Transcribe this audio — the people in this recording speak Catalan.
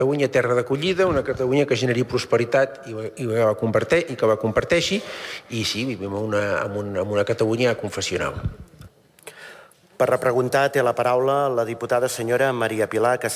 Catalunya terra d'acollida, una Catalunya que generi prosperitat i que la comparteixi, i sí, vivim en una Catalunya confessional. Per repreguntar té la paraula la diputada senyora Maria Pilar Castells.